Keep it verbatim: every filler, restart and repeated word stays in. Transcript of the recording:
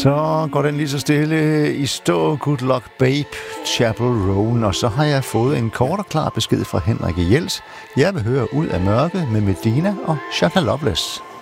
Så går den lige så stille i stå. Good Luck Babe, Chapel Roan. Og så har jeg fået en kort og klar besked fra Henrik Jels. Jeg vil høre Ud af mørket med Medina og Shaka Loveless.